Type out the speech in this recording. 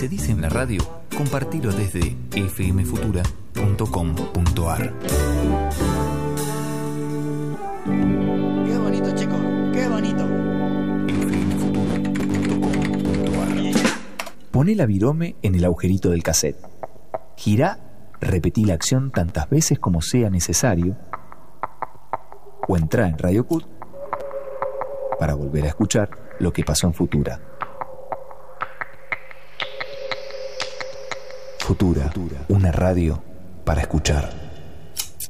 se dice en la radio, compartilo desde fmfutura.com.ar. Qué bonito, chicos, qué bonito. Poné la virome en el agujerito del cassette. Girá, repetí la acción tantas veces como sea necesario. O entrá en Radio Cut para volver a escuchar lo que pasó en Futura. Futura, una radio para escuchar.